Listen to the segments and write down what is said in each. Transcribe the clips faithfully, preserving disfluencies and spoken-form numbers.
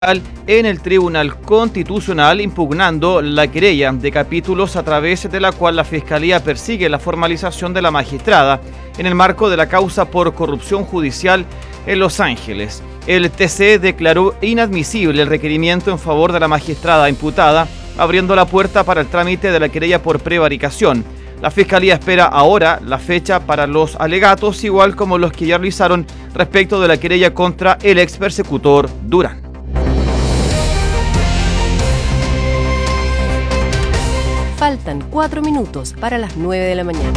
en el Tribunal Constitucional impugnando la querella de capítulos a través de la cual la Fiscalía persigue la formalización de la magistrada en el marco de la causa por corrupción judicial en Los Ángeles. El T C declaró inadmisible el requerimiento en favor de la magistrada imputada, abriendo la puerta para el trámite de la querella por prevaricación. La Fiscalía espera ahora la fecha para los alegatos, igual como los que ya realizaron respecto de la querella contra el ex persecutor Durán. Faltan cuatro minutos para las nueve de la mañana.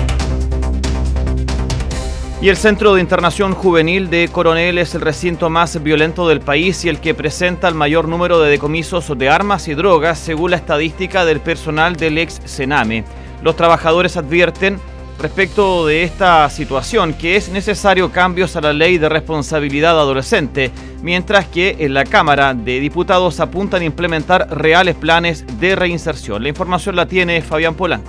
Y el Centro de Internación Juvenil de Coronel es el recinto más violento del país y el que presenta el mayor número de decomisos de armas y drogas, según la estadística del personal del ex Sename. Los trabajadores advierten respecto de esta situación que es necesario cambios a la ley de responsabilidad adolescente, mientras que en la Cámara de Diputados apuntan a implementar reales planes de reinserción. La información la tiene Fabián Polanco.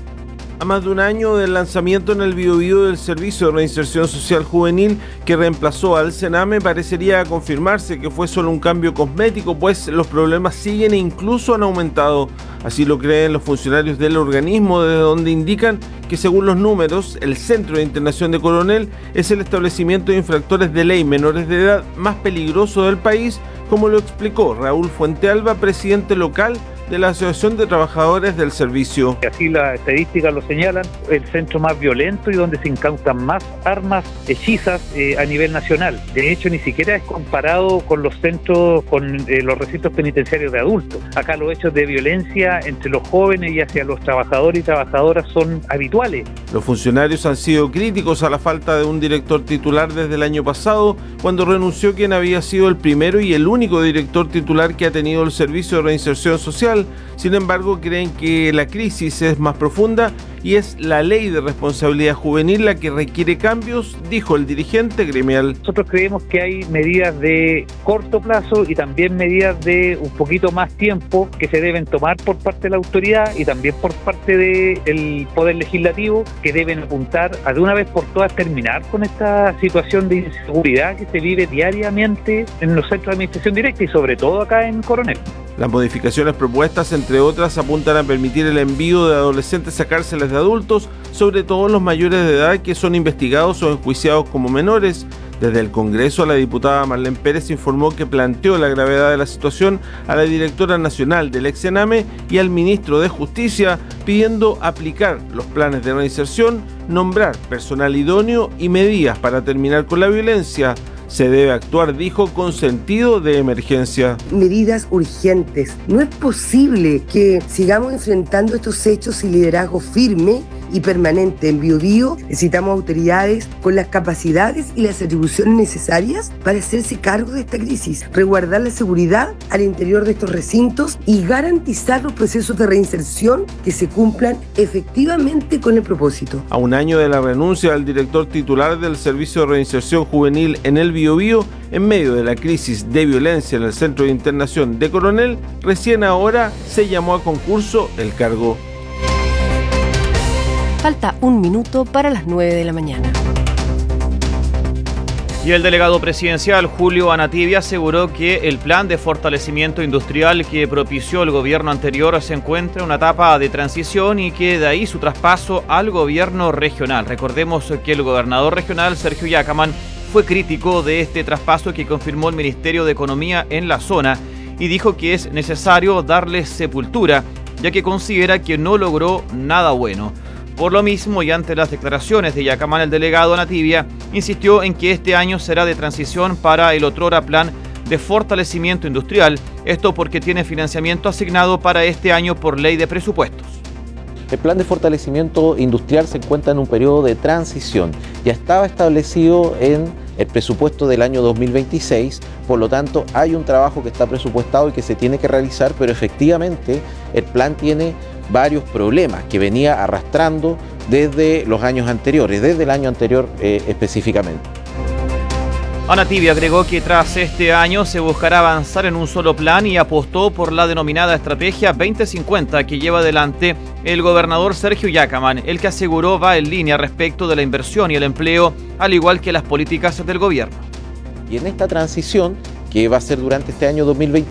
A más de un año del lanzamiento en el Biobío del Servicio de Reinserción Social Juvenil que reemplazó al Sename, parecería confirmarse que fue solo un cambio cosmético, pues los problemas siguen e incluso han aumentado. Así lo creen los funcionarios del organismo, desde donde indican que según los números, el Centro de Internación de Coronel es el establecimiento de infractores de ley menores de edad más peligroso del país, como lo explicó Raúl Fuentealba, presidente local de la Asociación de Trabajadores del Servicio. Así las estadísticas lo señalan, el centro más violento y donde se incautan más armas hechizas eh, a nivel nacional. De hecho, ni siquiera es comparado con los centros, con eh, los recintos penitenciarios de adultos. Acá los hechos de violencia entre los jóvenes y hacia los trabajadores y trabajadoras son habituales. Los funcionarios han sido críticos a la falta de un director titular desde el año pasado, cuando renunció quien había sido el primero y el único director titular que ha tenido el Servicio de Reinserción Social. Sin embargo, creen que la crisis es más profunda y es la ley de responsabilidad juvenil la que requiere cambios, dijo el dirigente gremial. Nosotros creemos que hay medidas de corto plazo y también medidas de un poquito más tiempo que se deben tomar por parte de la autoridad y también por parte del Poder Legislativo, que deben apuntar a de una vez por todas terminar con esta situación de inseguridad que se vive diariamente en los centros de administración directa y sobre todo acá en Coronel. Las modificaciones propuestas, entre otras, apuntan a permitir el envío de adolescentes a cárceles de adultos, sobre todo los mayores de edad que son investigados o enjuiciados como menores. Desde el Congreso, la diputada Marlene Pérez informó que planteó la gravedad de la situación a la directora nacional del ex Sename y al ministro de Justicia, pidiendo aplicar los planes de reinserción, nombrar personal idóneo y medidas para terminar con la violencia. Se debe actuar, dijo, con sentido de emergencia. Medidas urgentes. No es posible que sigamos enfrentando estos hechos sin liderazgo firme y permanente. En Biobío necesitamos autoridades con las capacidades y las atribuciones necesarias para hacerse cargo de esta crisis, resguardar la seguridad al interior de estos recintos y garantizar los procesos de reinserción que se cumplan efectivamente con el propósito. A un año de la renuncia del director titular del Servicio de Reinserción Juvenil en el Biobío, en medio de la crisis de violencia en el Centro de Internación de Coronel, recién ahora se llamó a concurso el cargo. Falta un minuto para las nueve de la mañana. Y el delegado presidencial Julio Anatibia aseguró que el plan de fortalecimiento industrial que propició el gobierno anterior se encuentra en una etapa de transición y que de ahí su traspaso al gobierno regional. Recordemos que el gobernador regional Sergio Yacaman fue crítico de este traspaso que confirmó el Ministerio de Economía en la zona y dijo que es necesario darle sepultura, ya que considera que no logró nada bueno. Por lo mismo, y ante las declaraciones de Yacaman, el delegado Anatibia insistió en que este año será de transición para el otrora plan de fortalecimiento industrial, esto porque tiene financiamiento asignado para este año por ley de presupuestos. El plan de fortalecimiento industrial se encuentra en un periodo de transición. Ya estaba establecido en el presupuesto del año dos mil veintiséis, por lo tanto hay un trabajo que está presupuestado y que se tiene que realizar, pero efectivamente el plan tiene varios problemas que venía arrastrando desde los años anteriores, desde el año anterior eh, específicamente. Anatibia agregó que tras este año se buscará avanzar en un solo plan y apostó por la denominada Estrategia veinte cincuenta que lleva adelante el gobernador Sergio Yacaman, el que aseguró va en línea respecto de la inversión y el empleo, al igual que las políticas del gobierno. Y en esta transición que va a ser durante este año dos mil veintiséis.